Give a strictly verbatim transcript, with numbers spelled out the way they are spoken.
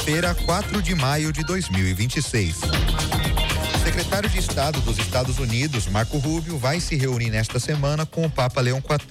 quinta-feira, quatro de maio de dois mil e vinte e seis. O secretário de Estado dos Estados Unidos, Marco Rubio, vai se reunir nesta semana com o Papa Leão